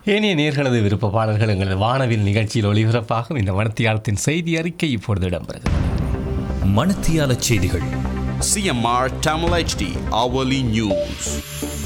ஏனைய நேர்களது விருப்ப பாடல்கள் எங்களது வானவில் நிகழ்ச்சியில் ஒளிபரப்பாகும் இந்த மணித்தியாலத்தின் செய்தி அறிக்கை இப்பொழுது இடம்பெறுகிறது. மணித்தியால செய்திகள். CMR Tamil HD hourly news.